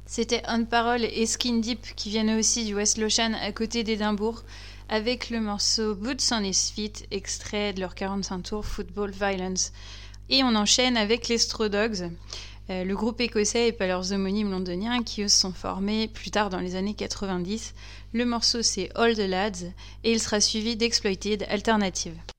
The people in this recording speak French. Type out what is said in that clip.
C'était On Parole et Skin Deep qui viennent aussi du West Lothian à côté d'Édimbourg avec le morceau Boots on His Feet, extrait de leur 45 tours Football Violence. Et on enchaîne avec les Straw Dogs, le groupe écossais et pas leurs homonymes londoniens qui eux se sont formés plus tard dans les années 90. Le morceau c'est All the Lads et il sera suivi d'Exploited Alternative.